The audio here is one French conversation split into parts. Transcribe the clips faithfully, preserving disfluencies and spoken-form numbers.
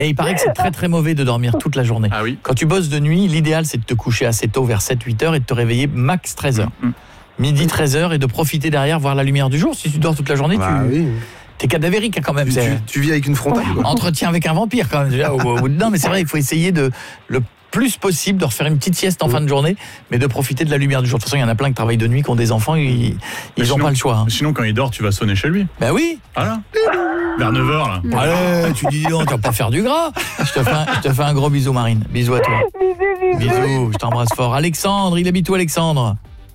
Et il paraît que c'est très très mauvais de dormir toute la journée. Ah oui. Quand tu bosses de nuit, l'idéal c'est de te coucher assez tôt, vers sept huit heures, et de te réveiller max treize heures. Mmh. Midi treize heures, et de profiter derrière, voir la lumière du jour. Si tu dors toute la journée, bah, tu... oui. T'es cadavérique quand même. Tu, tu, tu vis avec une frontale. Oh, entretien avec un vampire quand même. Déjà, au, au, non mais c'est vrai, il faut essayer de le plus possible de refaire une petite sieste en mmh. fin de journée, mais de profiter de la lumière du jour. De toute façon, il y en a plein qui travaillent de nuit, qui ont des enfants, ils n'ont pas le choix. Hein. Sinon, quand il dort, tu vas sonner chez lui. Ben oui. Voilà. Vers neuf heures, là. Allez, tu dis non, tu vas pas faire du gras. Je te fais un, je te fais un gros bisou, Marine. Bisous à toi. Bisous, je t'embrasse fort. Alexandre, il habite où, Alexandre?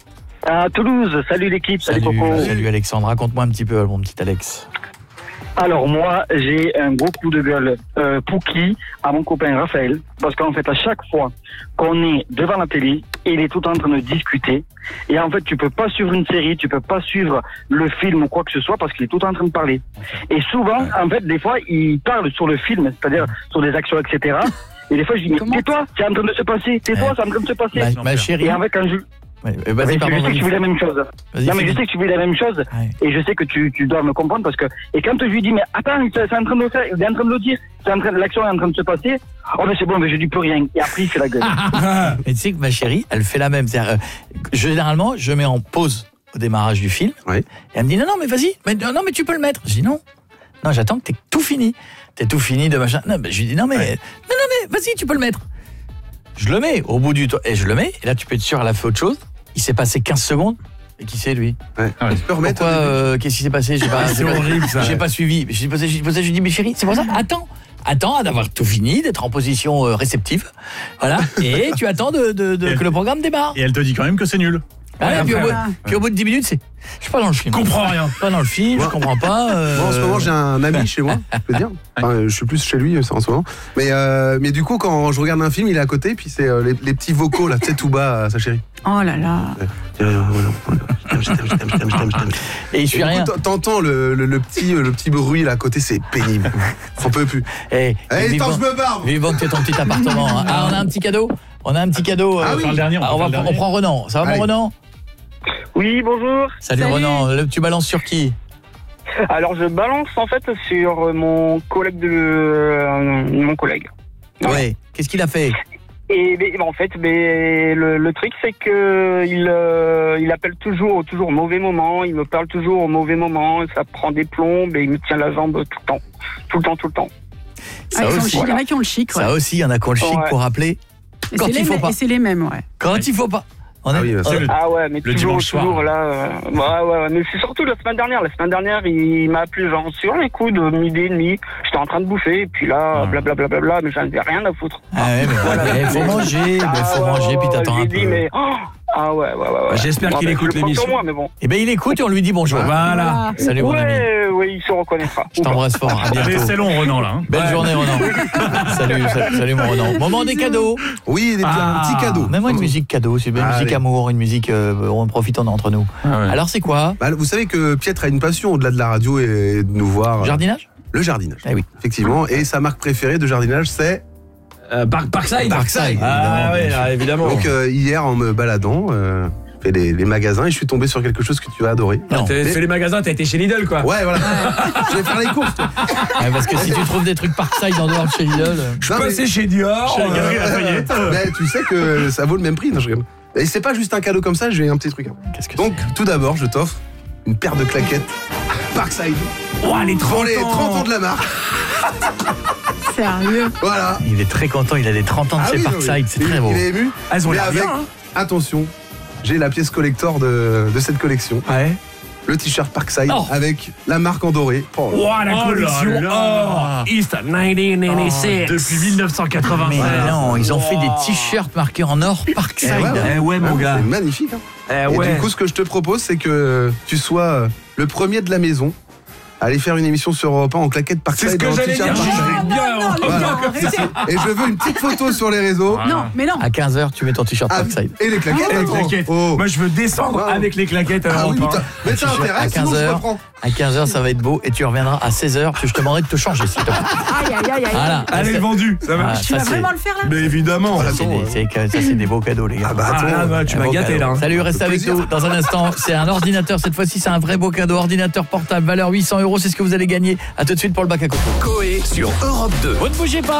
À Toulouse. Salut l'équipe, salut, salut Coco. Salut Alexandre, raconte-moi un petit peu, mon petit Alex. Alors moi, j'ai un gros coup de gueule euh, Pouki à mon copain Raphaël, parce qu'en fait, à chaque fois qu'on est devant la télé, il est tout en train de discuter, et en fait, tu peux pas suivre une série, tu peux pas suivre le film ou quoi que ce soit, parce qu'il est tout en train de parler. Et souvent, en fait, des fois, il parle sur le film, c'est-à-dire sur des actions, et cetera. Et des fois, je dis, mais tais-toi, c'est en train de se passer, tais-toi, c'est en train de se passer. Ma, ma chérie. Et en fait, quand je... Ouais, vas-y, pardon, je sais que tu vis la même chose. Vas-y, non, mais je sais que tu vis la même chose. Ouais. Et je sais que tu, tu dois me comprendre parce que. Et quand je lui dis, mais attends, c'est en train de le faire, il est en train de le dire, c'est en train, l'action est en train de se passer. Oh, mais c'est bon, mais je dis plus rien. Et après, il fait la gueule. Mais tu sais que ma chérie, elle fait la même. Euh, généralement, je mets en pause au démarrage du film. Ouais. Et elle me dit, non, non, mais vas-y. Mais, non, mais tu peux le mettre. Je dis, non. Non, j'attends que t'aies tout fini. T'es tout fini de machin. Non, mais je lui dis, non, mais. Ouais. Non, non, mais vas-y, tu peux le mettre. Je le mets au bout du temps. Et je le mets. Et là, tu peux être sûr, elle a fait autre chose. Il s'est passé quinze secondes. Et qui c'est, lui? Ouais. Ah ouais. Tu peux remettre. Pourquoi, euh, qu'est-ce qui s'est passé? J'ai pas, c'est pas, horrible, ça. J'ai pas suivi. J'ai posé, j'ai posé, je lui dis, mais chérie, c'est pour ça. Attends. Attends d'avoir tout fini, d'être en position euh, réceptive. Voilà. Et tu attends de, de, de, que le programme démarre. Et elle te dit quand même que c'est nul. Ah, ouais, puis, au bout, puis au bout de dix minutes, c'est. Je suis pas dans le film. Je comprends rien. Pas dans le film, je comprends pas. Euh... Moi, en ce moment, j'ai un ami chez moi, je peux dire. Enfin, je suis plus chez lui en ce moment. Mais, euh, mais du coup, quand je regarde un film, il est à côté, puis c'est euh, les, les petits vocaux, là, tu sais, tout bas à sa chérie. Oh là là. Et il suit rien. T'entends le, le, le, petit, le petit bruit là à côté, c'est pénible. On peut plus. Hey, hey, attends, je me barre. Vivement que tu es ton petit appartement. Hein. Ah, on a un petit cadeau. On a un petit cadeau. Ah, euh, oui. On, le dernier, on, ah, on, va, le on prend Renan. Ça va, Allez. mon Renan? Oui, bonjour. Salut, Salut. Renan. Tu balances sur qui? Alors, je balance en fait sur mon collègue de euh, mon collègue. Ouais. ouais. Qu'est-ce qu'il a fait? Et mais, en fait, mais, le, le truc c'est que il, euh, il appelle toujours, toujours au mauvais moment. Il me parle toujours au mauvais moment. Ça prend des plombes et il me tient la jambe tout le temps, tout le temps, tout le temps. Ça ah, aussi. Il y en a qui ont le chic. Ouais. Ça aussi, il y en a qui ont le chic ouais. pour rappeler. Et Quand il faut mêmes, pas. Et c'est les mêmes, ouais. Quand ouais. il faut pas. On ah, est... oui, bah, c'est le... ah ouais, mais le toujours, dimanche toujours soir. là. Euh... Ouais, ouais, ouais, mais c'est surtout la semaine dernière. La semaine dernière, il m'a appelé genre sur les coups de midi et demi. J'étais en train de bouffer, et puis là, blablabla, bla, bla, bla, mais j'en avais rien à foutre. Ah ouais, mais voilà. Il faut manger, il ah, faut ouais, manger, ouais, puis t'attends ouais, un peu. Dit, mais... oh ah ouais, ouais, ouais. ouais. J'espère bon, qu'il bah, écoute l'émission. Moi, mais bon. Eh ben il écoute et on lui dit bonjour. Voilà. Salut mon ouais, ami. oui, il se reconnaîtra. Je t'embrasse fort. À bientôt. Allez, c'est long, Renan, là. Hein. Belle ouais. journée, Renan. salut, salut, salut, mon Renan. Moment des cadeaux. Oui, des ah, un petit cadeau. Même moi, une musique cadeau. C'est une ah, musique allez. amour, une musique euh, on profite en entre nous. Ah ouais. Alors, c'est quoi? Bah, vous savez que Pietre a une passion au-delà de la radio et de nous voir. Jardinage? Le jardinage. Eh oui. Effectivement. Et sa marque préférée de jardinage, c'est euh, Park, Parkside. Parkside. Ah oui, ah, évidemment. Donc euh, hier, en me baladant, euh, j'ai fait les, les magasins et je suis tombé sur quelque chose que tu vas adorer. Non. T'as fait les magasins, t'as été chez Lidl, quoi. Ouais, voilà. Je vais faire les courses. Ouais, parce que si tu trouves des trucs Parkside en dehors de chez Lidl, je suis passé chez Dior. Chez la Galerie Lafayette. Mais tu sais que ça vaut le même prix. Non, je rigole. Et c'est pas juste un cadeau comme ça, j'ai un petit truc. Qu'est-ce que Donc, c'est tout d'abord, je t'offre une paire de claquettes Parkside. Oh, les trente ans. les trente ans de la marque. Sérieux? Voilà. Il est très content, il a les trente ans de ah chez oui, Parkside, oui. c'est très beau. Il est ému. Elles ont l'air avec, bien, hein. Attention, j'ai la pièce collector de, de cette collection. Ouais. Le t-shirt Parkside oh. avec la marque en doré. Oh, oh la oh collection là là. Oh, East dix-neuf quatre-vingt-six. Oh, depuis dix-neuf cent quatre-vingt-seize. Mais non, ils ont wow. fait des t-shirts marqués en or Parkside. Eh ouais, ouais. Eh ouais, mon ouais, gars. C'est magnifique. Hein. Eh Et ouais. du coup, ce que je te propose, c'est que tu sois le premier de la maison à aller faire une émission sur Europe un en claquette Parkside. C'est ce que j'allais dire. Non, non, non, voilà. non, Et je veux une petite photo sur les réseaux. non, mais non. À quinze heures, tu mets ton t-shirt ah, Parkside. Et les claquettes. Et les claquettes. Oh. Moi, je veux descendre ah, avec les claquettes à ah, oui, Europe un. mais t'as intérêt, à sinon je reprends. À quinze heures, ça va être beau et tu reviendras à seize heures. Je te demanderai de te changer, s'il te plaît. Aïe, aïe, aïe, aïe. Voilà. Elle est vendue. Ça marche. Ah, Tu ça, vas c'est... vraiment le faire, là? Mais évidemment. Ça, c'est des, c'est, ça, c'est des beaux cadeaux, les gars. Ah bah attends. Ah, bah, tu m'as gâté, là. Salut, reste avec plaisir. nous. Dans un instant, c'est un ordinateur. Cette fois-ci, c'est un vrai beau cadeau. Ordinateur portable, valeur huit cents euros. C'est ce que vous allez gagner. À tout de suite pour le bac à coco. Coé sur Europe deux. Vous ne bougez pas.